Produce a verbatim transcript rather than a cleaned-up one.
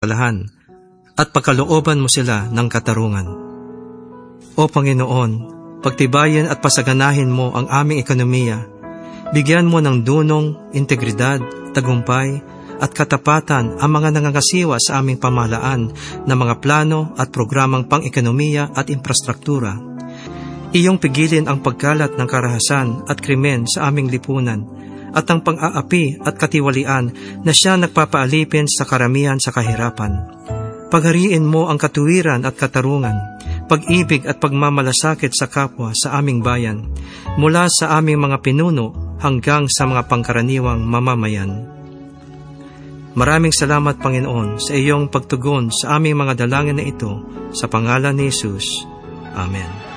kapagsapalahan at pagkalooban mo sila ng katarungan. O Panginoon, pagtibayan at pasaganahin mo ang aming ekonomiya. Bigyan mo ng dunong, integridad, tagumpay at katapatan ang mga nangangasiwa sa aming pamahalaan na mga plano at programang pang-ekonomiya at infrastruktura. Iyong pigilin ang pagkalat ng karahasan at krimen sa aming lipunan at ang pang-aapi at katiwalian na siya nagpapaalipin sa karamihan sa kahirapan. Paghariin mo ang katuwiran at katarungan, pag-ibig at pagmamalasakit sa kapwa sa aming bayan, mula sa aming mga pinuno hanggang sa mga pangkaraniwang mamamayan. Maraming salamat, Panginoon, sa iyong pagtugon sa aming mga dalangin na ito, sa pangalan ni Jesus. Amen.